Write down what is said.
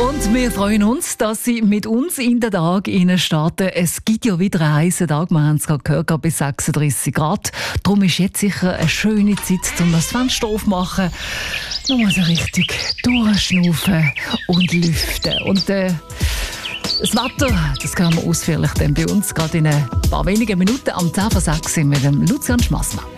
Und wir freuen uns, dass Sie mit uns in den Tag starten. Es gibt ja wieder einen heißen Tag, wir haben es gerade gehört, bis 36 Grad. Darum ist jetzt sicher eine schöne Zeit, um das Fenster aufzumachen, nochmal so richtig durchschnaufen und lüften. Und das Wetter, das hören wir ausführlich dann bei uns, gerade in ein paar wenigen Minuten am 10 vor 6 mit dem Lucian Schmassmann.